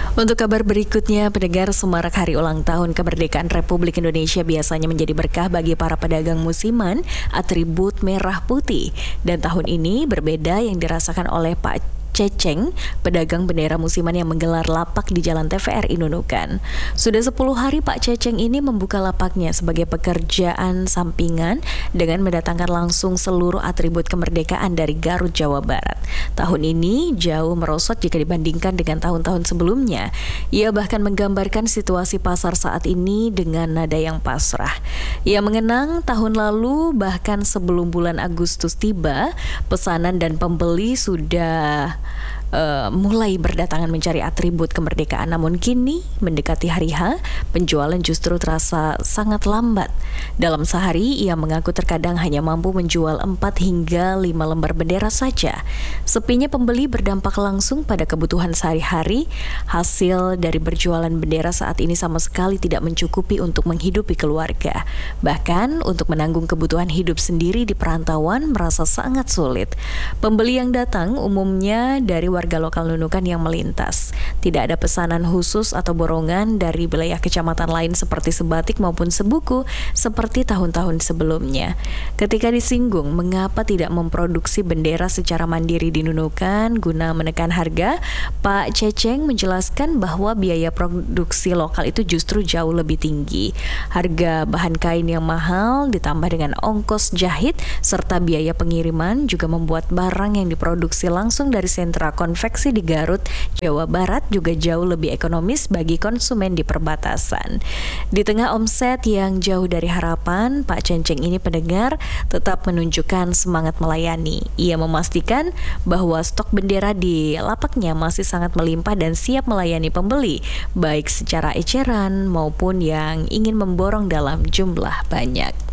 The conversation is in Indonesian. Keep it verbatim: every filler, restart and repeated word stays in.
Untuk kabar berikutnya, pendengar, semarak hari ulang tahun kemerdekaan Republik Indonesia biasanya menjadi berkah bagi para pedagang musiman atribut merah putih. Dan tahun ini berbeda yang dirasakan oleh Pak Ceceng, pedagang bendera musiman yang menggelar lapak di Jalan T V R I Nunukan. Sudah sepuluh hari Pak Ceceng ini membuka lapaknya sebagai pekerjaan sampingan dengan mendatangkan langsung seluruh atribut kemerdekaan dari Garut, Jawa Barat. Tahun ini jauh merosot jika dibandingkan dengan tahun-tahun sebelumnya. Ia bahkan menggambarkan situasi pasar saat ini dengan nada yang pasrah. Ia mengenang tahun lalu, bahkan sebelum bulan Agustus tiba, pesanan dan pembeli sudah Uh, mulai berdatangan mencari atribut kemerdekaan. Namun kini mendekati hari H, penjualan justru terasa sangat lambat. Dalam sehari ia mengaku terkadang hanya mampu menjual empat hingga lima lembar bendera saja. Sepinya pembeli berdampak langsung pada kebutuhan sehari-hari. Hasil dari berjualan bendera saat ini sama sekali tidak mencukupi untuk menghidupi keluarga. Bahkan untuk menanggung kebutuhan hidup sendiri di perantauan merasa sangat sulit. Pembeli yang datang umumnya dari warga lokal Nunukan yang melintas. Tidak ada pesanan khusus atau borongan dari wilayah kecamatan lain seperti Sebatik maupun Sebuku seperti tahun-tahun sebelumnya. Ketika disinggung mengapa tidak memproduksi bendera secara mandiri di Nunukan guna menekan harga, Pak Ceceng menjelaskan bahwa biaya produksi lokal itu justru jauh lebih tinggi. Harga bahan kain yang mahal ditambah dengan ongkos jahit serta biaya pengiriman juga membuat barang yang diproduksi langsung dari sentra konveksi di Garut, Jawa Barat juga jauh lebih ekonomis bagi konsumen di perbatasan. Di tengah omset yang jauh dari harapan, Pak Ceceng ini pendengar tetap menunjukkan semangat melayani. Ia memastikan bahwa stok bendera di lapaknya masih sangat melimpah dan siap melayani pembeli, baik secara eceran maupun yang ingin memborong dalam jumlah banyak.